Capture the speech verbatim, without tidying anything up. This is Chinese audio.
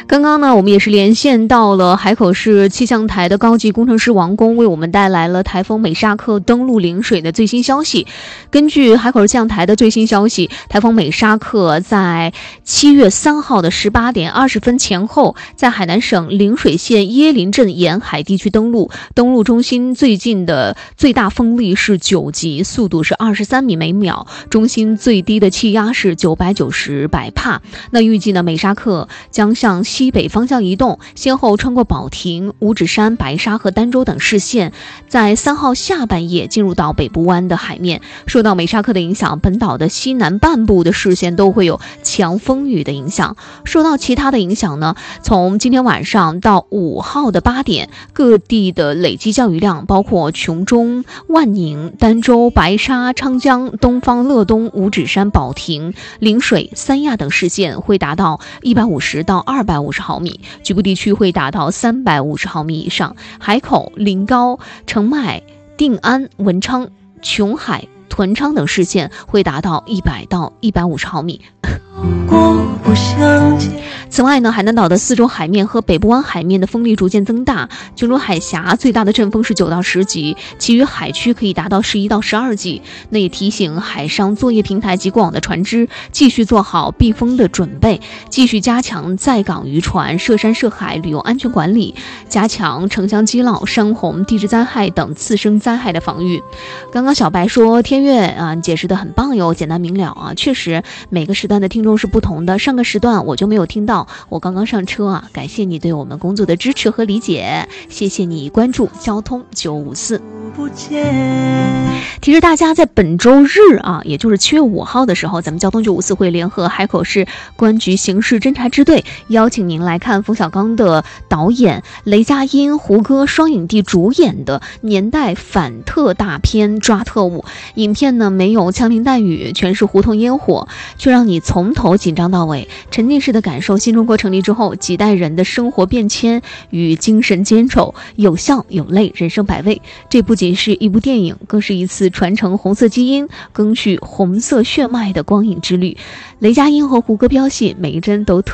刚刚呢，我们也是连线到了海口市气象台的高级工程师王工，为我们带来了台风美沙克登陆陵水的最新消息。根据海口市气象台的最新消息，台风美沙克在七月三号的十八点二十分前后，在海南省陵水县椰林镇沿海地区登陆，登陆中心最近的最大风力是九级，速度是二十三米每秒，中心最低的气压是九百九十百帕。那预计呢，美沙克将向西北方向移动，先后穿过保亭、五指山、白沙和儋州等市县，在三号下半夜进入到北部湾的海面。受到美沙克的影响，本岛的西南半部的市县都会有强风雨的影响。受到其他的影响呢，从今天晚上到五号的八点，各地的累计降雨量包括琼中、万宁、儋州、白沙、昌江、东方、乐东、五指山、保亭、陵水、三亚等市县会达到一百五十到二百五十毫米，局部地区会达到三百五十毫米以上。海口、临高、澄迈、定安、文昌、琼海、屯昌等市县会达到一百到一百五十毫米。此外呢，海南岛的四周海面和北部湾海面的风力逐渐增大，琼州海峡最大的阵风是九到十级，其余海区可以达到十一到十二级。那也提醒海上作业平台及过往的船只继续做好避风的准备，继续加强在港渔船涉山涉海旅游安全管理，加强城乡激涝、山洪、地质灾害等次生灾害的防御。刚刚小白说天悦啊，解释的很棒哟，简单明了啊。确实每个时段的听众是不同的，上个时段我就没有听到，我刚刚上车啊，感谢你对我们工作的支持和理解，谢谢你关注交通九五四。提示大家，在本周日啊，也就是七月五号的时候，咱们交通九五四会联合海口市公安局刑事侦查支队，邀请您来看冯小刚的导演、雷佳音、胡歌双影帝主演的年代反特大片《抓特务》。影片呢没有枪林弹雨，全是胡同烟火，却让你从头紧张到尾，沉浸式的感受新中国成立之后几代人的生活变迁与精神坚守，有笑有泪，人生百味。这不仅是一部电影，更是一次传承红色基因、赓续红色血脉的光影之旅。雷佳音和胡歌飙戏，每一帧都特